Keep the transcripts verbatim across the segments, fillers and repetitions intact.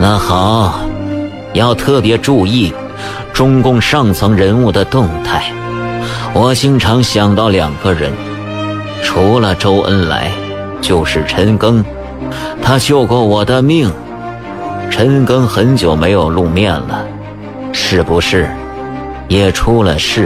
那好，要特别注意中共上层人物的动态。我经常想到两个人，除了周恩来就是陈赓，他救过我的命。陈赓很久没有露面了，是不是也出了事？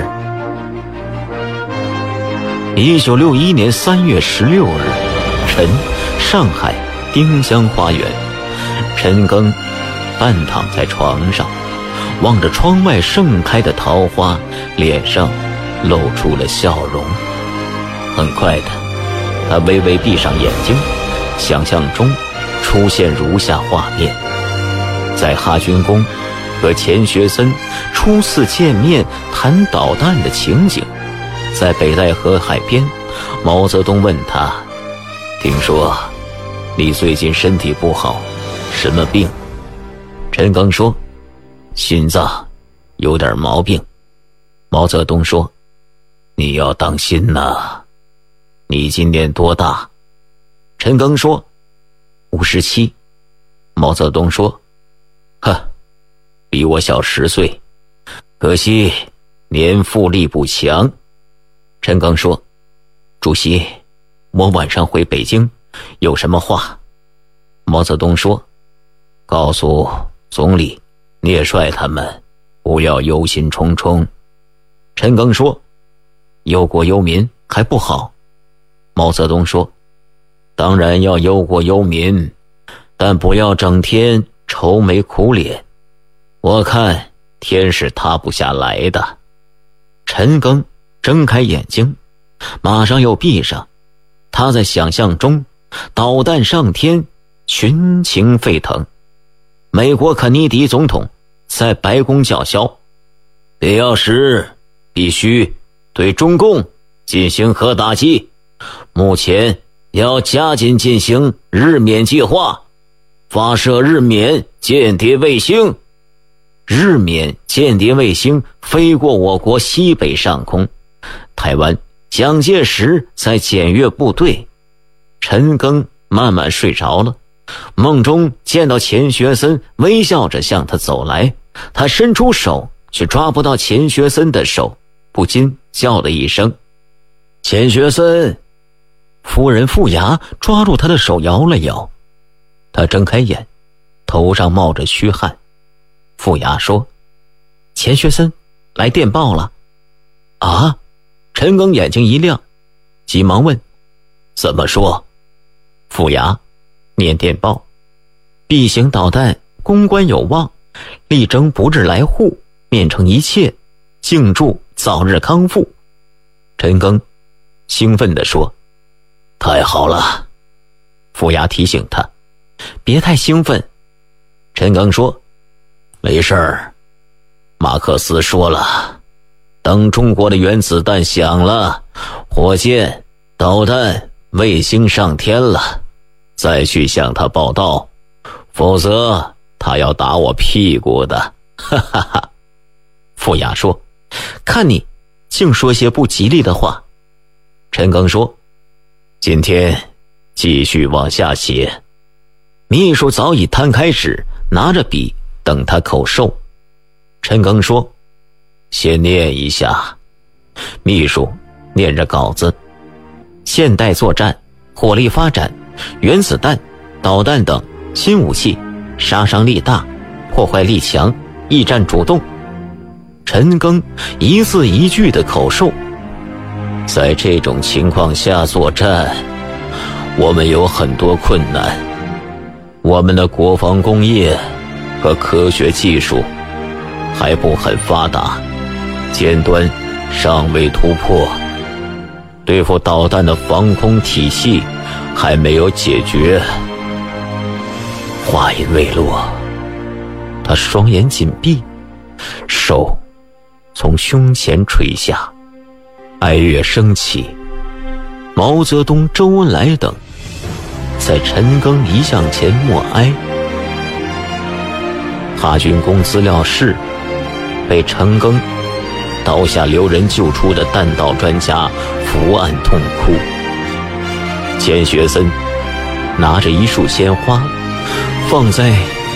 一九六一年三月十六日，陈，上海丁香花园。陈赓半躺在床上，望着窗外盛开的桃花，脸上露出了笑容。很快的，他微微闭上眼睛，想象中出现如下画面：在哈军宫和钱学森初次见面谈导弹的情景。在北戴河海边，毛泽东问他：听说你最近身体不好，什么病？陈赓说：心脏有点毛病。毛泽东说：你要当心呐。你今年多大？陈赓说：五十七。毛泽东说：呵，比我小十岁，可惜年富力不强。陈赓说：主席，我晚上回北京，有什么话？毛泽东说：告诉总理聂帅他们不要忧心忡忡。陈赓说：忧国忧民还不好。毛泽东说：当然要忧国忧民，但不要整天愁眉苦脸，我看天是塌不下来的。陈赓睁开眼睛，马上又闭上。他在想象中导弹上天，群情沸腾。美国肯尼迪总统在白宫叫嚣，必要时必须对中共进行核打击，目前要加紧进行日缅计划，发射日缅间谍卫星。日缅间谍卫星飞过我国西北上空，台湾蒋介石在检阅部队。陈赓慢慢睡着了，梦中见到钱学森微笑着向他走来，他伸出手却抓不到钱学森的手，不禁叫了一声：钱学森。夫人傅雅抓住他的手摇了摇，他睁开眼，头上冒着虚汗。傅雅说：钱学森来电报了。啊？陈赓眼睛一亮，急忙问：怎么说？傅雅念电报： B 型导弹攻关有望，力争不治来护，面成一切，敬祝早日康复。陈赓兴奋地说：太好了。傅雅提醒他别太兴奋。陈赓说：没事儿，马克思说了，等中国的原子弹响了，火箭、导弹、卫星上天了，再去向他报道，否则他要打我屁股的。哈哈哈。傅雅说：看你净说些不吉利的话。陈赓说：今天继续往下写。秘书早已摊开纸，拿着笔等他口授。陈赓说：先念一下。秘书念着稿子：现代作战，火力发展，原子弹、导弹等新武器，杀伤力大，破坏力强，驿站主动。陈赓一字一句的口授。在这种情况下作战，我们有很多困难，我们的国防工业和科学技术还不很发达，尖端尚未突破，对付导弹的防空体系还没有解决。话音未落，他双眼紧闭，手从胸前垂下，哀乐升起。毛泽东、周恩来等在陈赓遗像前默哀。哈军宫资料室被陈赓刀下留人救出的弹道专家伏案痛哭。钱学森拿着一束鲜花放在